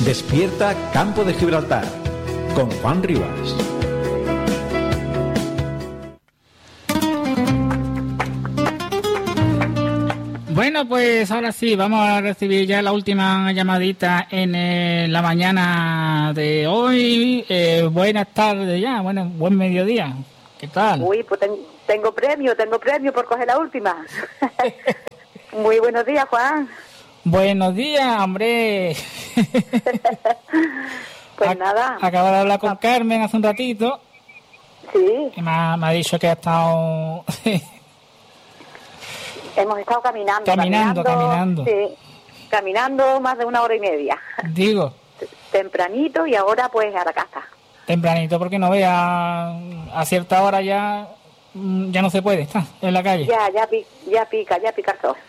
Despierta Campo de Gibraltar con Juan Rivas. Bueno, pues ahora sí, vamos a recibir ya la última llamadita en la mañana de hoy. Buenas tardes ya, bueno, buen mediodía. ¿Qué tal? Uy, pues tengo premio por coger la última. Muy buenos días, Juan. Buenos días, hombre. Pues nada. Acabo de hablar con Carmen hace un ratito. Sí. Y me ha dicho que ha estado... Hemos estado caminando. Sí, caminando más de 1 hora y media. Digo. Tempranito y ahora pues a la casa. Tempranito porque no vea a cierta hora ya no se puede estar en la calle. Ya pica el sol.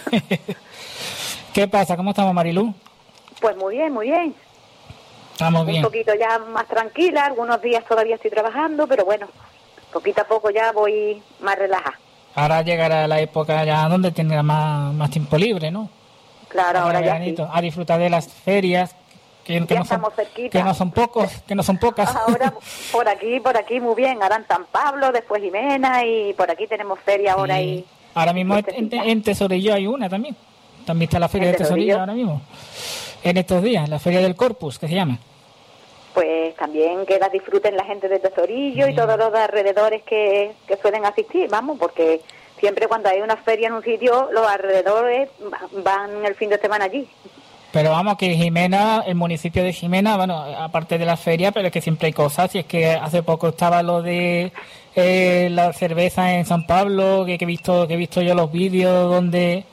¿Qué pasa? ¿Cómo estamos, Marilú? Pues muy bien. Estamos bien. Un poquito ya más tranquila, algunos días todavía estoy trabajando, pero bueno, poquito a poco ya voy más relajada. Ahora llegará la época ya donde tendrá más tiempo libre, ¿no? Claro, ahora ya sí. A disfrutar de las ferias, que no estamos cerquita. Que no son pocas. Ahora por aquí muy bien. Ahora en San Pablo, después Jimena y por aquí tenemos feria ahora y... Ahora mismo en Tesorillo hay una también. También está la feria de Tesorillo ahora mismo. En estos días, la feria del Corpus, que se llama. Pues también que la disfruten la gente de Tesorillo y todos los alrededores que suelen asistir, vamos, porque siempre cuando hay una feria en un sitio, los alrededores van el fin de semana allí. Pero vamos, que Jimena, el municipio de Jimena, bueno, aparte de la feria, pero es que siempre hay cosas, y es que hace poco estaba lo de la cerveza en San Pablo, que he visto yo los vídeos donde...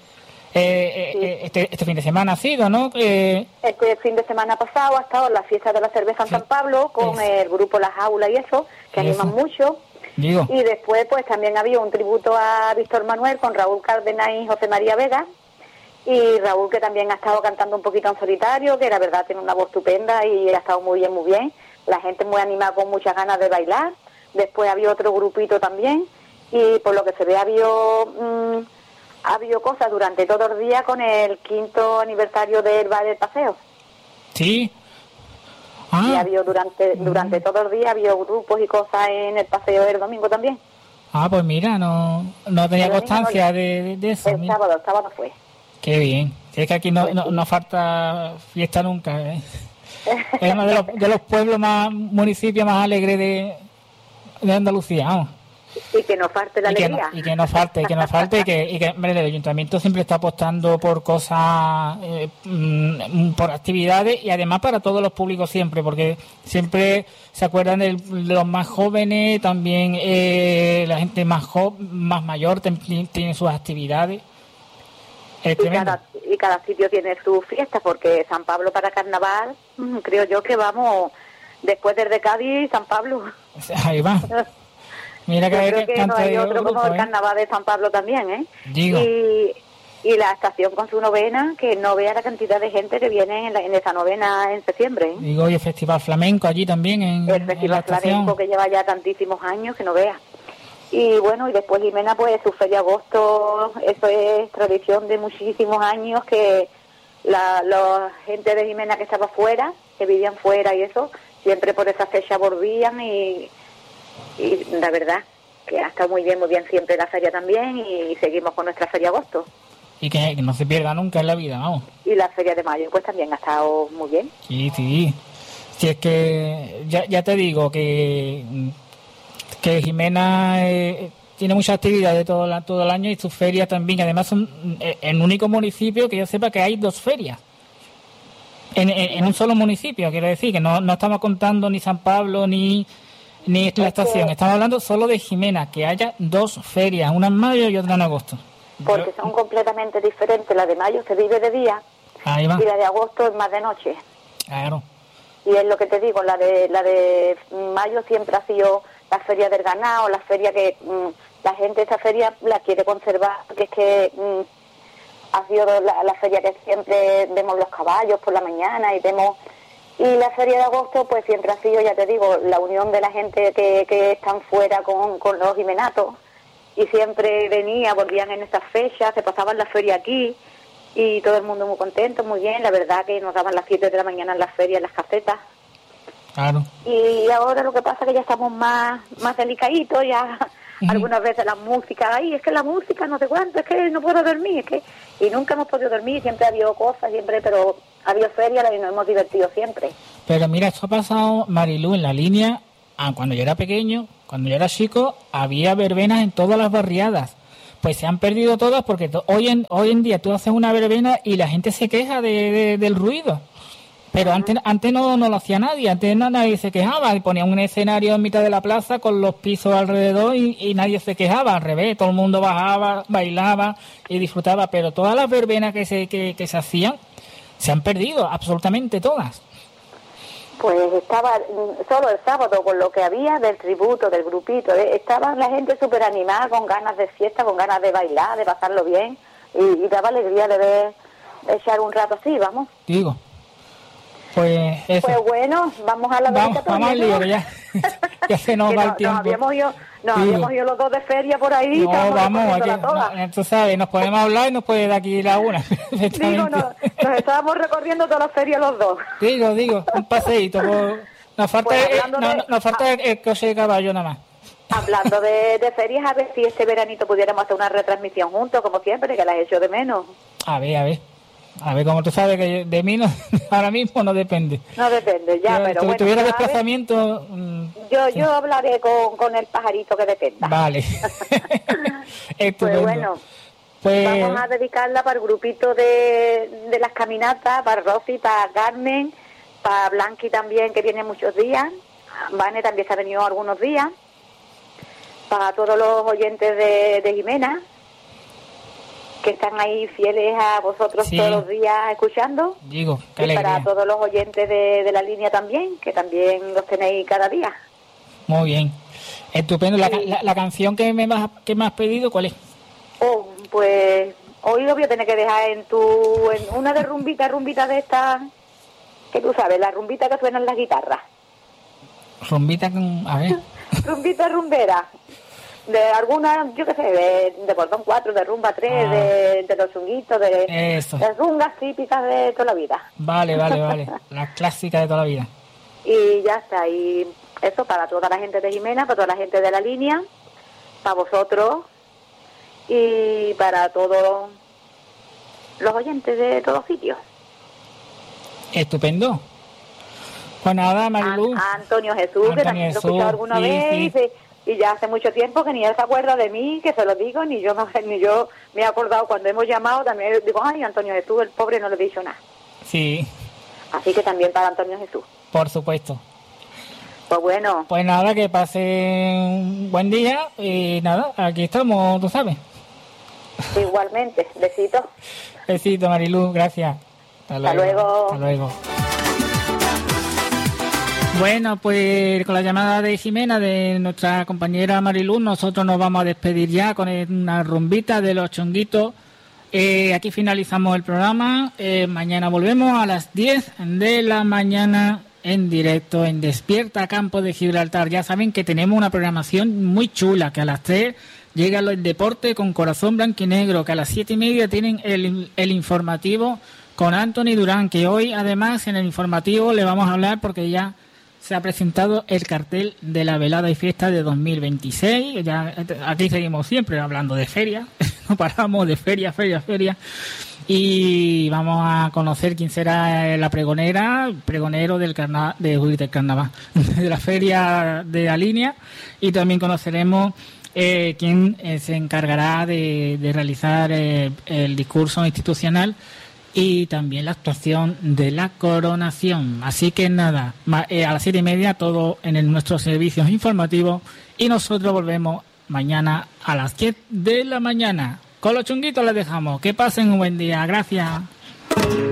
este fin de semana ha sido, ¿no? Este fin de semana pasado ha estado la fiesta de la cerveza en San Pablo con el grupo La Jaula y eso, que animan mucho. Digo. Y después pues también había un tributo a Víctor Manuel con Raúl Cárdenas y José María Vega. Y Raúl, que también ha estado cantando un poquito en solitario, que la verdad tiene una voz estupenda y ha estado muy bien. La gente muy animada con muchas ganas de bailar. Después había otro grupito también y por lo que se ve ha habido cosas durante todo el día con el 5º aniversario del Bar del Paseo. Sí. Y ha habido durante todo el día ha habido grupos y cosas en el paseo el domingo también. Pues mira, no tenía constancia de eso. El sábado fue. Qué bien. Es que aquí no falta fiesta nunca, ¿eh? Es uno de los pueblos municipios más alegres de Andalucía, vamos. Y que no falte la alegría. Y que no falte, y que hombre, el ayuntamiento siempre está apostando por cosas, por actividades y además para todos los públicos siempre, porque siempre se acuerdan de los más jóvenes, también la gente más mayor tiene sus actividades. Y cada sitio tiene su fiesta, porque San Pablo para carnaval, creo yo que vamos después de Cádiz, San Pablo. Ahí va. Mira que creo que no hay otro como el carnaval de San Pablo también, ¿eh? Digo. Y la estación con su novena, que no vea la cantidad de gente que viene en esa novena en septiembre, ¿eh? Digo, y el Festival Flamenco allí también el Festival Flamenco que lleva ya tantísimos años que no vea. Y bueno, y después Jimena, pues su feria de agosto, eso es tradición de muchísimos años, que la gente de Jimena que estaba fuera, que vivían fuera y eso, siempre por esa fecha volvían y la verdad que ha estado muy bien siempre la feria también, y seguimos con nuestra feria de agosto. Y que no se pierda nunca en la vida, vamos. Y la feria de mayo pues también ha estado muy bien. Sí. Si es que ya te digo que Jimena tiene muchas actividades todo el año y sus ferias también. Además son el único municipio que yo sepa que hay 2 ferias. En un solo municipio, quiero decir, que no estamos contando ni San Pablo ni la estación. Estamos hablando solo de Jimena, que haya 2 ferias, una en mayo y otra en agosto. Porque son completamente diferentes. La de mayo se vive de día y la de agosto es más de noche. Claro. Y es lo que te digo, la de mayo siempre ha sido la feria del ganado, la feria que la gente esa feria la quiere conservar, porque es que ha sido la feria que siempre vemos los caballos por la mañana y la feria de agosto pues siempre ha sido, ya te digo, la unión de la gente que están fuera con los jimenatos, y siempre volvían en esas fechas, se pasaban la feria aquí y todo el mundo muy contento, muy bien. La verdad que nos daban las 7 de la mañana en las ferias, en las casetas. Claro. Y ahora lo que pasa es que ya estamos más delicaditos, ya algunas veces la música, ay, es que la música no sé cuánto, es que no puedo dormir, es que... Y nunca hemos podido dormir, siempre ha habido cosas, pero ha habido ferias y nos hemos divertido siempre. Pero mira, esto ha pasado, Marilú, en la línea, cuando yo era pequeño, cuando yo era chico, había verbenas en todas las barriadas. Pues se han perdido todas porque hoy en día tú haces una verbena y la gente se queja del ruido. Pero antes no lo hacía nadie, antes nadie se quejaba y ponía un escenario en mitad de la plaza con los pisos alrededor y nadie se quejaba, al revés, todo el mundo bajaba, bailaba y disfrutaba, pero todas las verbenas que se hacían se han perdido, absolutamente todas. Pues estaba solo el sábado con lo que había del tributo, del grupito, estaba la gente súper animada, con ganas de fiesta, con ganas de bailar, de pasarlo bien y daba alegría de echar un rato así, vamos. Digo. Pues eso. Pues bueno, vamos a la dedicatoria. Vamos al lío, ya se nos va el tiempo. Habíamos ido los dos de feria por ahí. No, vamos, tú sabes, nos podemos hablar y nos puede dar aquí la una. Digo, nos estábamos recorriendo todas las ferias los dos. Digo, un paseíto. Nos falta el coche de caballo nada más. Hablando de ferias, a ver si este veranito pudiéramos hacer una retransmisión juntos, como siempre, que las he hecho de menos. A ver, como tú sabes que de mí ahora mismo no depende. No depende, ya, pero bueno. Si tuviera desplazamiento... Yo hablaré con el pajarito que dependa. Vale. Pues bueno, vamos a dedicarla para el grupito de las caminatas, para Rosy, para Carmen, para Blanqui también, que viene muchos días. Vane también se ha venido algunos días. Para todos los oyentes de Jimena, que están ahí fieles a vosotros todos los días escuchando. Digo, qué y alegría. para todos los oyentes de la línea también, que también los tenéis cada día. Muy bien. Estupendo. La canción que me has pedido, ¿cuál es? Pues hoy lo voy a tener que dejar en una de rumbita de estas, que tú sabes, la rumbita que suenan las guitarras. Rumbita a ver. Rumbita rumbera. De alguna, yo qué sé, de Bordón 4, de Rumba 3, de los chunguitos, de rungas típicas de toda la vida. Vale. Las clásicas de toda la vida. Y ya está. Y eso para toda la gente de Jimena, para toda la gente de la línea, para vosotros y para todos los oyentes de todos sitios. Estupendo. Pues nada, Marilú. A Antonio Jesús, que también lo he escuchado alguna vez. Sí. Y ya hace mucho tiempo que ni él se acuerda de mí, que se lo digo, ni yo me he acordado cuando hemos llamado, también digo, ay, Antonio Jesús, el pobre, no le he dicho nada. Sí. Así que también para Antonio Jesús. Por supuesto. Pues bueno. Pues nada, que pase un buen día y nada, aquí estamos, tú sabes. Igualmente, besitos. Besito, Marilú, gracias. Hasta luego. Bueno, pues con la llamada de Jimena, de nuestra compañera Marilú, nosotros nos vamos a despedir ya con una rumbita de los chonguitos. Aquí finalizamos el programa. Mañana volvemos a las 10 de la mañana en directo en Despierta Campo de Gibraltar. Ya saben que tenemos una programación muy chula, que a las 3 llega el deporte con Corazón Blanquinegro, que a las 7:30 tienen el informativo con Anthony Durán, que hoy además en el informativo le vamos a hablar porque ya se ha presentado el cartel de la velada y fiesta de 2026. Ya aquí seguimos siempre hablando de feria, no paramos de feria. Y vamos a conocer quién será la pregonero del carnaval, de la feria de la línea, y también conoceremos quién se encargará de realizar el discurso institucional y también la actuación de la coronación. Así que nada, a las 7:30 todo en nuestros servicios informativos, y nosotros volvemos mañana a las 10 de la mañana. Con los chunguitos les dejamos. Que pasen un buen día. Gracias.